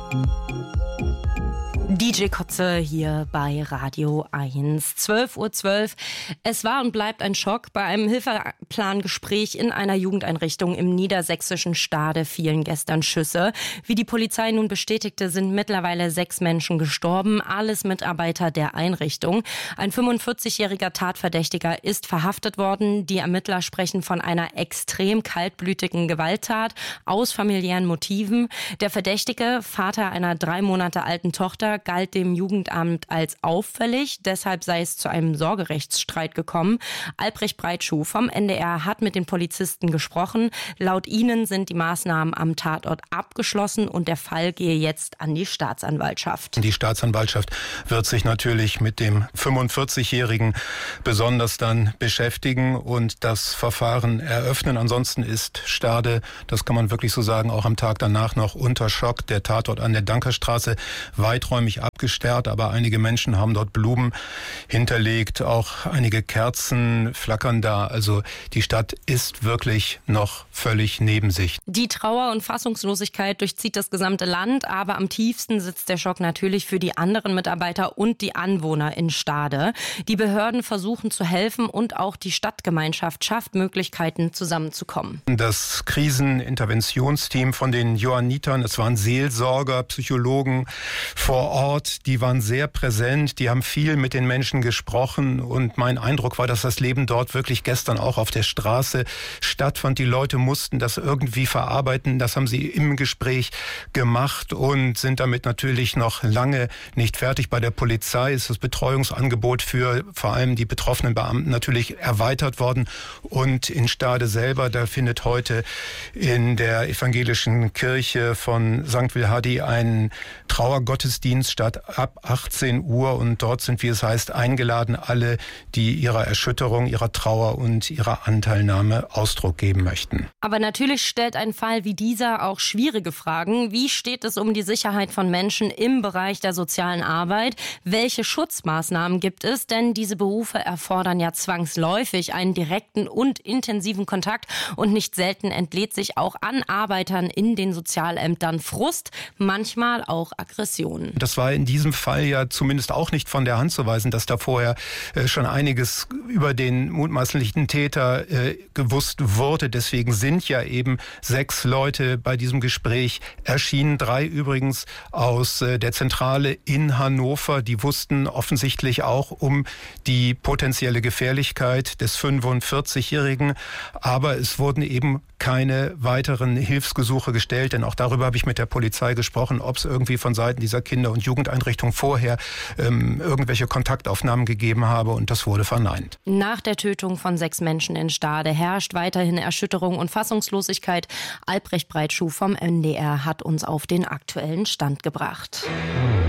DJ Kotze hier bei Radio 1. 12:12 Uhr. Es war und bleibt ein Schock. Bei einem Hilfeplangespräch in einer Jugendeinrichtung im niedersächsischen Stade fielen gestern Schüsse. Wie die Polizei nun bestätigte, sind mittlerweile 6 Menschen gestorben, alles Mitarbeiter der Einrichtung. Ein 45-jähriger Tatverdächtiger ist verhaftet worden. Die Ermittler sprechen von einer extrem kaltblütigen Gewalttat aus familiären Motiven. Der Verdächtige, Vater einer 3 Monate alten Tochter, galt dem Jugendamt als auffällig. Deshalb sei es zu einem Sorgerechtsstreit gekommen. Albrecht Breitschuh vom NDR hat mit den Polizisten gesprochen. Laut ihnen sind die Maßnahmen am Tatort abgeschlossen und der Fall gehe jetzt an die Staatsanwaltschaft. Die Staatsanwaltschaft wird sich natürlich mit dem 45-Jährigen besonders dann beschäftigen und das Verfahren eröffnen. Ansonsten ist Stade, das kann man wirklich so sagen, auch am Tag danach noch unter Schock. Der Tatort an der Dankerstraße weiträumig abgesperrt, aber einige Menschen haben dort Blumen hinterlegt, auch einige Kerzen flackern da. Also die Stadt ist wirklich noch völlig neben sich. Die Trauer und Fassungslosigkeit durchzieht das gesamte Land, aber am tiefsten sitzt der Schock natürlich für die anderen Mitarbeiter und die Anwohner in Stade. Die Behörden versuchen zu helfen und auch die Stadtgemeinschaft schafft Möglichkeiten, zusammenzukommen. Das Kriseninterventionsteam von den Johannitern, es waren Seelsorger, Psychologen vor Ort, die waren sehr präsent, die haben viel mit den Menschen gesprochen und mein Eindruck war, dass das Leben dort wirklich gestern auch auf der Straße stattfand. Die Leute mussten das irgendwie verarbeiten, das haben sie im Gespräch gemacht und sind damit natürlich noch lange nicht fertig. Bei der Polizei ist das Betreuungsangebot für vor allem die betroffenen Beamten natürlich erweitert worden und in Stade selber, da findet heute in der evangelischen Kirche von St. Wilhardi ein Trauergottesdienst statt ab 18 Uhr und dort sind, wie es heißt, eingeladen alle, die ihrer Erschütterung, ihrer Trauer und ihrer Anteilnahme Ausdruck geben möchten. Aber natürlich stellt ein Fall wie dieser auch schwierige Fragen. Wie steht es um die Sicherheit von Menschen im Bereich der sozialen Arbeit? Welche Schutzmaßnahmen gibt es? Denn diese Berufe erfordern ja zwangsläufig einen direkten und intensiven Kontakt und nicht selten entlädt sich auch an Arbeitern in den Sozialämtern Frust, manchmal auch Aggressionen. Das war in diesem Fall ja zumindest auch nicht von der Hand zu weisen, dass da vorher schon einiges über den mutmaßlichen Täter gewusst wurde. Deswegen sind ja eben 6 Leute bei diesem Gespräch erschienen. 3 übrigens aus der Zentrale in Hannover. Die wussten offensichtlich auch um die potenzielle Gefährlichkeit des 45-Jährigen. Aber es wurden eben keine weiteren Hilfsgesuche gestellt, denn auch darüber habe ich mit der Polizei gesprochen, ob es irgendwie von Seiten dieser Kinder- und Jugendeinrichtung vorher irgendwelche Kontaktaufnahmen gegeben habe und das wurde verneint. Nach der Tötung von 6 Menschen in Stade herrscht weiterhin Erschütterung und Fassungslosigkeit. Albrecht Breitschuh vom NDR hat uns auf den aktuellen Stand gebracht.